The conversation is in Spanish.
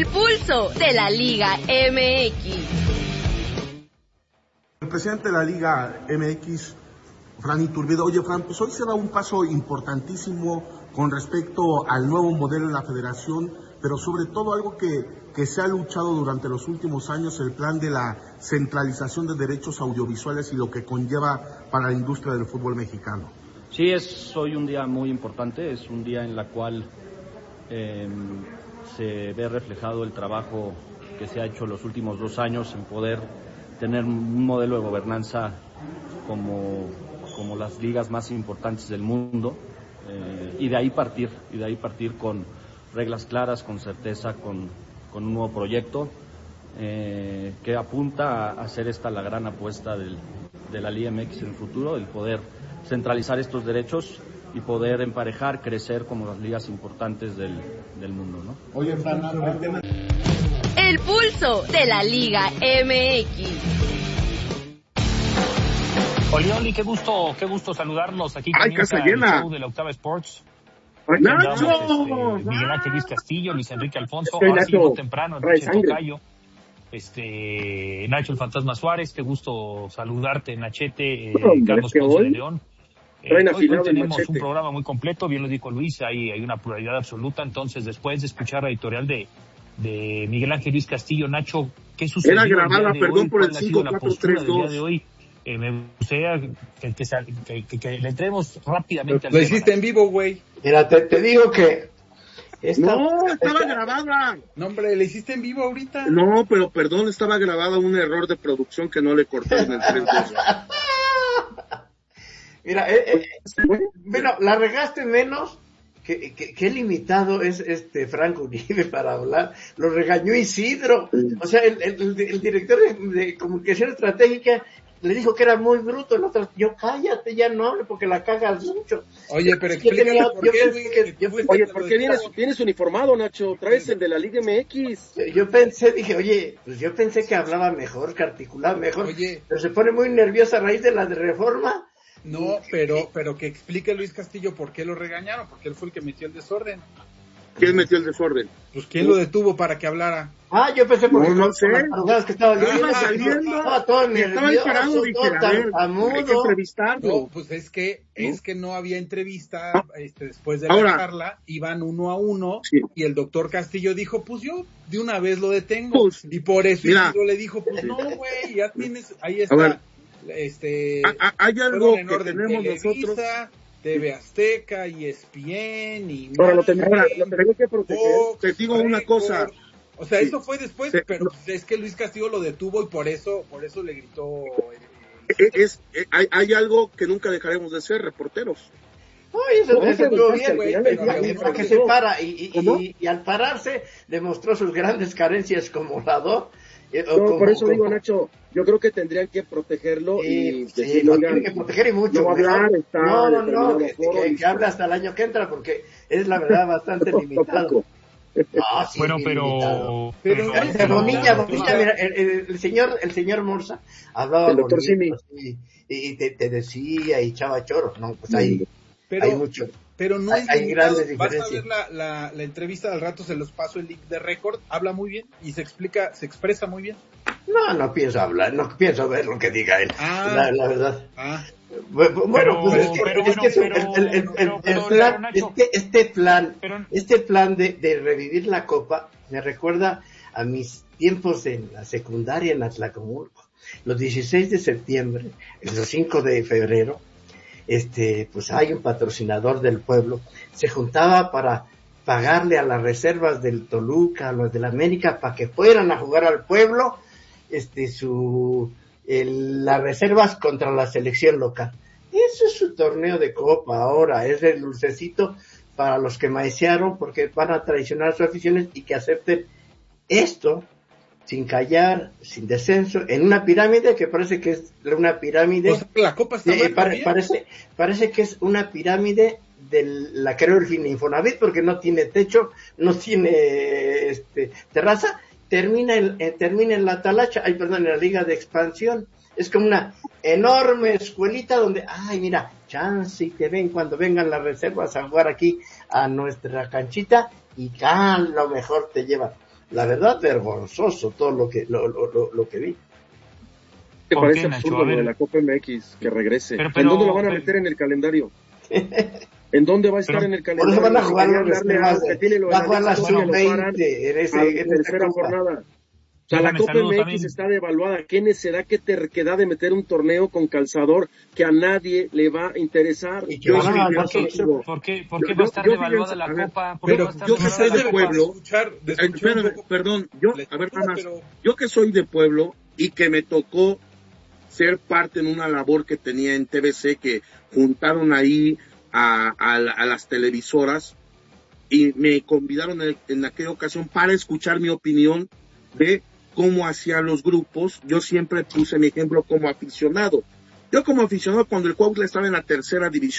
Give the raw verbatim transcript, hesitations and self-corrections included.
El pulso de la Liga M X. El presidente de la Liga M X, Fran Iturbide. Oye, Fran, pues hoy se da un paso importantísimo con respecto al nuevo modelo de la federación, pero sobre todo algo que, que se ha luchado durante los últimos años, el plan de la centralización de derechos audiovisuales y lo que conlleva para la industria del fútbol mexicano. Sí, es hoy un día muy importante, es un día en la cual eh, se ve reflejado el trabajo que se ha hecho los últimos dos años en poder tener un modelo de gobernanza como, como las ligas más importantes del mundo, eh, y de ahí partir, y de ahí partir con reglas claras, con certeza, con, con un nuevo proyecto eh, que apunta a hacer esta la gran apuesta del, de la Liga M X en el futuro, el poder centralizar estos derechos y poder emparejar, crecer como las ligas importantes del, del mundo, ¿no? Oye, Fran, el pulso de la Liga M X. Oli, Oli, qué gusto, qué gusto saludarlos. Aquí comienza el show de la Octava Sports. ¡Nacho! Este, Miguel Ángel Luis Castillo, Luis Enrique Alfonso. Ahora sí llegó temprano, Enrique Tocayo. Este, Nacho el Fantasma Suárez, qué gusto saludarte, Nachete, eh, oh, Carlos Ponce de León. Eh, hoy, hoy tenemos un programa muy completo, bien lo dijo Luis, hay, hay una pluralidad absoluta. Entonces, después de escuchar la editorial de, de Miguel Ángel Luis Castillo, Nacho, ¿qué sucedió? Era grabada, el día de perdón hoy? por el ¿Cuál ha sido la postura del día de dos. hoy? Eh, me gustaría que, que, que, que, que le entremos rápidamente al Lo tema. hiciste en vivo, güey. Mira, te, te digo que... Esta, no, estaba esta... grabada. No, hombre, ¿le hiciste en vivo ahorita? No, pero perdón, estaba grabada, un error de producción que no le cortaron el tres dos. Mira, eh, eh, bueno, la regaste menos, que, que, que limitado es este Franco Uribe para hablar. Lo regañó Isidro. O sea, el, el, el director de, de comunicación estratégica le dijo que era muy bruto. El otro, yo cállate, ya no hable porque la cagas mucho. Oye, pero explícale por qué, güey. Que, que, oye, ¿por qué vienes, vienes uniformado, Nacho? Traes el de la Liga M X. Yo, yo pensé, dije, oye, pues yo pensé que hablaba mejor, que articulaba mejor. Oye. Pero se pone muy nerviosa a raíz de la de Reforma. No, pero, pero que explique Luis Castillo por qué lo regañaron, porque él fue el que metió el desorden. ¿Quién metió el desorden? Pues ¿quién lo detuvo para que hablara? Ah, yo pensé porque no, no sé. Las que estaba leyendo, estaba saliendo, estaba todo nervioso, estaba parado, dije, a ver, hay que entrevistarlo. No, pues es que, ¿no? es que no había entrevista, este, después de la Ahora, charla, iban uno a uno, sí. Y el doctor Castillo dijo, pues yo de una vez lo detengo, pues, y por eso Isidro le dijo, pues no, güey, ya tienes, ahí está, este, a, hay algo que orden, tenemos Televisa, nosotros, T V Azteca, E S P N, y ahora lo tengo, ahora, lo tengo que proteger. Fox, te digo Record, una cosa. O sea, sí. eso fue después, sí. pero pues, es que Luis Castillo lo detuvo y por eso, por eso le gritó. Eh, es, es, hay, hay algo que nunca dejaremos de ser, reporteros. Ay, eso no, se estuvo bien, güey, pero que se para y, y, y, y al pararse demostró sus grandes carencias como orador. No, como, por eso como, digo, Nacho, yo creo que tendrían que protegerlo y sí, sí, lo tienen que proteger y mucho. No, hablar, está no, no, no que, que, que hable hasta el año que entra porque es la verdad bastante limitado. No, sí, bueno, pero, pero, pero, pero Bonilla, Bonilla, mira, el, el, el señor, el señor Morza hablaba el doctor bonito, y, y te, te decía y echaba choros, no, pues hay, pero, hay mucho. Pero no hay, es hay grandes diferencias. Vas a ver la, la, la entrevista al rato, se los paso el link de Record, habla muy bien y se explica, se expresa muy bien. No, no pienso hablar, no pienso ver lo que diga él, ah, la, la verdad. Ah. Bueno, pero, pues es que, pero, es que pero, el, el, el, pero, el, el plan, este, este plan, pero, este plan de, de revivir la Copa me recuerda a mis tiempos en la secundaria en Atlacomulco. Los dieciséis de septiembre, los cinco de febrero, este, pues hay un patrocinador del pueblo, se juntaba para pagarle a las reservas del Toluca, a los de la América, para que fueran a jugar al pueblo, este, su El, las reservas contra la selección local. Eso es su torneo de copa ahora, es el dulcecito para los que maiciaron porque van a traicionar sus aficiones y que acepten esto sin callar, sin descenso, en una pirámide que parece que es una pirámide. O sea, la copa está eh, pare, parece, parece que es una pirámide de la creo el Infonavit porque no tiene techo, no tiene este terraza. Termina, el, eh, termina en la Talacha, ay, perdón, en la Liga de Expansión. Es como una enorme escuelita donde, ay, mira, chance y te ven cuando vengan las reservas a jugar aquí a nuestra canchita y a lo mejor te llevan. la verdad, vergonzoso todo lo que, lo, lo, lo, lo que vi. ¿Te parece absurdo lo de la Copa M X que regrese? Pero, pero, ¿en dónde lo van a meter en el calendario? ¿En dónde va a estar pero, en el calendario? Por eso van a jugar los demás, va a jugar la sub veinte en ese, en tercera jornada. O sea, la Copa M X también está devaluada. ¿Qué necesidad que te queda de meter un torneo con calzador que a nadie le va a interesar? ¿Y yo van a ¿Por, qué, ¿Por qué, por qué yo, va a estar yo, devaluada yo, la ver, Copa? ¿Por pero va a estar yo que soy de pueblo, de eh, espérame, perdón, yo, a ver, nada más, pero... yo que soy de pueblo y que me tocó ser parte en una labor que tenía en T V C, que juntaron ahí a, a, a las televisoras y me convidaron en, en aquella ocasión para escuchar mi opinión de cómo hacían los grupos. Yo siempre puse mi ejemplo como aficionado. Yo como aficionado, cuando el Cuautla estaba en la tercera división,